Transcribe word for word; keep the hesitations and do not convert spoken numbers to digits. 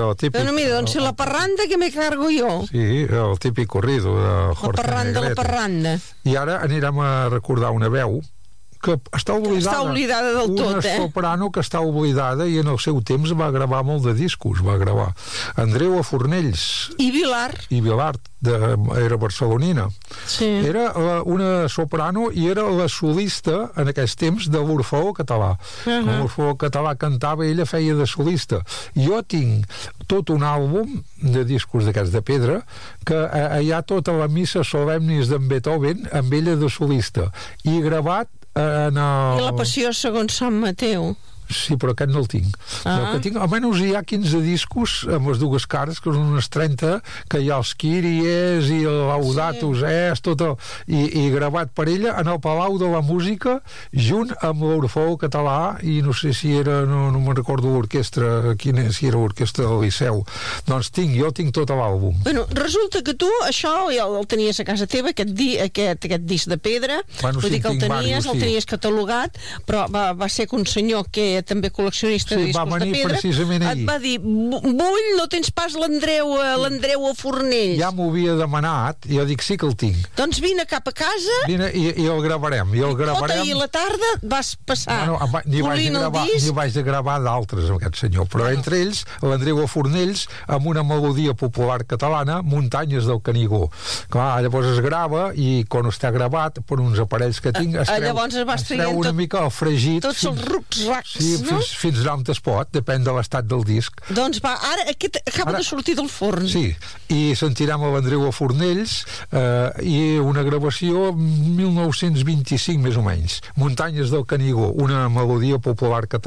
el típic... Bueno, mira, doncs la parranda que me cargo jo. Sí, el típic corrido de Jorge La parranda, Negrete. la parranda. I ara anirem a recordar una veu que està oblidada. Està oblidada del una tot, eh? Una soprano que està oblidada i en el seu temps va gravar molt de discos, va gravar. Andreu Fornells. I Vilar. I Vilar, de, era barcelonina. Sí. Era la, una soprano i era la solista en aquells temps de l'Orfeó Català. Uh-huh. L'Orfeó Català cantava i ella feia de solista. Jo tinc tot un àlbum de discos d'aquests de pedra que eh, hi ha tota la missa solemnis d'en Beethoven amb ella de solista i gravat en el... I la passió segons Sant Mateu. Sí, però aquest no el tinc. Ah. El que tinc, almenys hi ha quinze discos amb les dues cares, que són unes trenta, que hi ha els Kyries i el Laudatus sí. Es, tot el, i, i gravat per ella en el Palau de la Música, junt amb l'Orfeó Català, i no sé si era, no, no me'n recordo l'orquestra, quina, si era l'orquestra del Liceu. Doncs tinc, jo tinc tot l'àlbum. Bueno, resulta que tu, això ja el tenies a casa teva, aquest, di, aquest, aquest disc de pedra, bueno, vull sí, dir que el tenies, varios, sí. el tenies catalogat, però va, va ser que un senyor que també col·leccionista sí, de discos de pedra et va dir, vull, no tens pas l'Andreu l'Andreu a Fornells. Ja m'ho havia demanat i jo dic, sí que el tinc. Doncs vine cap a casa vine, i, i el gravarem i el gravarem. Tota i la tarda vas passar bueno, ni vaig de gravar, ni vaig de gravar d'altres amb aquest senyor, però bueno. Entre ells l'Andreu a Fornells amb una melodia popular catalana, Muntanyes del Canigó. Clar, llavors es grava i quan està gravat per uns aparells que tinc es treu, llavors es vas es treu una tot, mica el fregit tots fins, els rucs racs sí, no? fins, fins allà on es pot, depèn de l'estat del disc. Doncs va, ara aquest acaba ara, de sortir del forn. Sí, i sentirem a l'Andreu a Fornells eh, i una gravació mil nou-cents vint-i-cinc més o menys, Muntanyes del Canigó, una melodia popular catalana.